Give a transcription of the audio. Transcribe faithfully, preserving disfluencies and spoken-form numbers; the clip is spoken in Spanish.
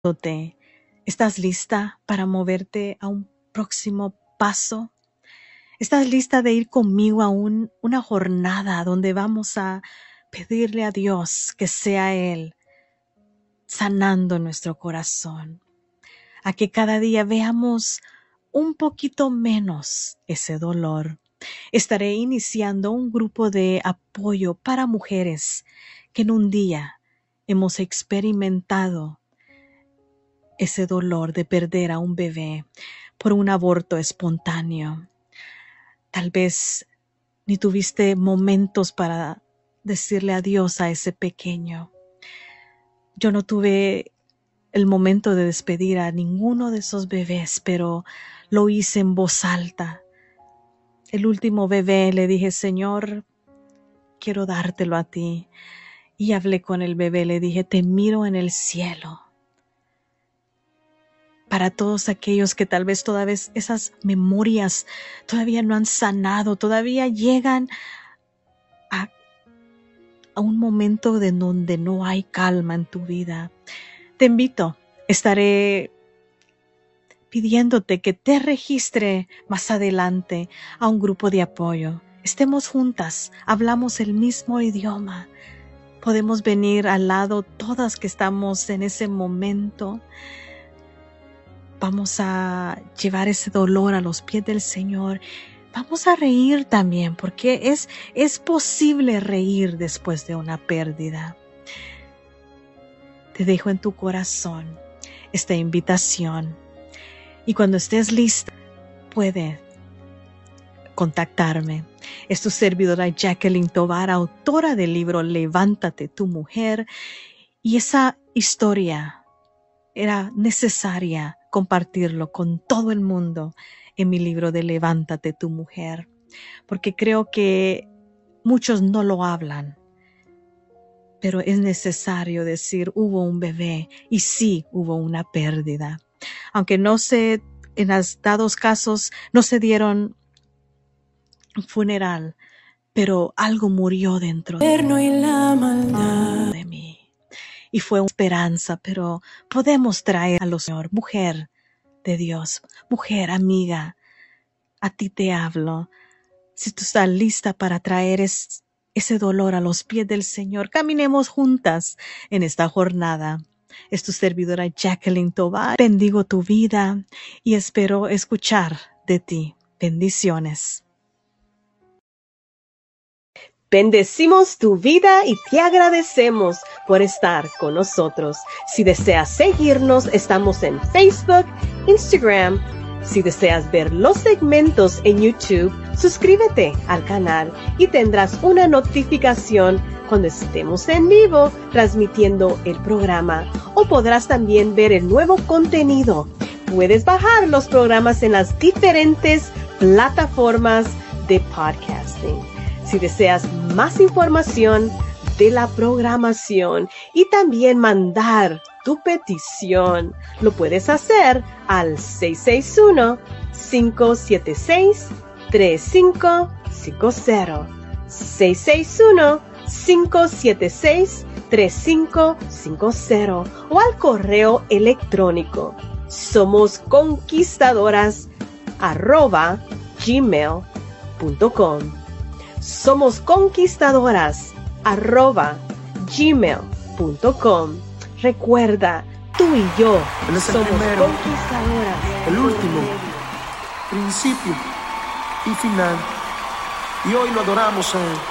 ¿Estás lista para moverte a un próximo paso? ¿Estás lista de ir conmigo a un, una jornada donde vamos a pedirle a Dios que sea Él sanando nuestro corazón? A que cada día veamos un poquito menos ese dolor. Estaré iniciando un grupo de apoyo para mujeres que en un día hemos experimentado ese dolor de perder a un bebé por un aborto espontáneo. Tal vez ni tuviste momentos para decirle adiós a ese pequeño. Yo no tuve el momento de despedir a ninguno de esos bebés, pero lo hice en voz alta. El último bebé le dije, Señor, quiero dártelo a ti. Y hablé con el bebé, le dije, te miro en el cielo. Para todos aquellos que tal vez todavía esas memorias todavía no han sanado, todavía llegan a, a un momento de donde no hay calma en tu vida. Te invito, estaré pidiéndote que te registre más adelante a un grupo de apoyo. Estemos juntas, hablamos el mismo idioma. Podemos venir al lado todas que estamos en ese momento. Vamos a llevar ese dolor a los pies del Señor. Vamos a reír también, porque es, es posible reír después de una pérdida. Te dejo en tu corazón esta invitación. Y cuando estés lista, puedes contactarme. Es tu servidora Jacqueline Tovar, autora del libro Levántate tu mujer. Y esa historia era necesaria compartirlo con todo el mundo en mi libro de Levántate tu mujer, porque creo que muchos no lo hablan, pero es necesario decir hubo un bebé y sí hubo una pérdida, aunque no se, en los dados casos no se dieron un funeral, pero algo murió dentro de, y la maldad de mí. Y fue una esperanza, pero podemos traer a los Señor, mujer de Dios, mujer amiga, a ti te hablo. Si tú estás lista para traer es, ese dolor a los pies del Señor, caminemos juntas en esta jornada. Es tu servidora Jacqueline Tovar. Bendigo tu vida y espero escuchar de ti. Bendiciones. Bendecimos tu vida y te agradecemos por estar con nosotros. Si deseas seguirnos, estamos en Facebook, Instagram. Si deseas ver los segmentos en YouTube, suscríbete al canal y tendrás una notificación cuando estemos en vivo transmitiendo el programa. O podrás también ver el nuevo contenido. Puedes bajar los programas en las diferentes plataformas de podcasting. Si deseas más información de la programación y también mandar tu petición, lo puedes hacer al seis seis uno, cinco siete seis, tres cinco cinco cero. seis seis uno, cinco siete seis, tres cinco cinco cero o al correo electrónico somos conquistadoras arroba gmail punto com. Somos conquistadoras arroba gmail punto com. Recuerda, tú y yo Él es el somos primero, conquistadoras. el último, principio y final. Y hoy lo adoramos a Él.